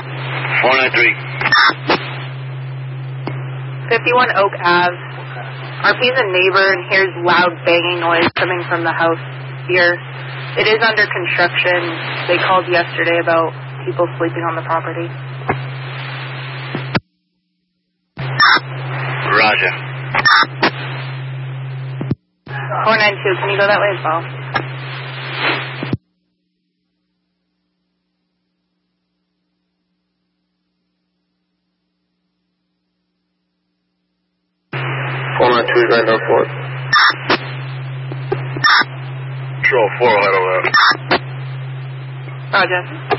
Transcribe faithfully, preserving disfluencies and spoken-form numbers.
four nine three. fifty-one Oak Ave. R P's a neighbor and hears loud banging noise coming from the house here. It is under construction. They called yesterday about people sleeping on the property. Roger. four nine two, can you go that way as well? four nine two, nine oh four. Control four, head over there. Roger.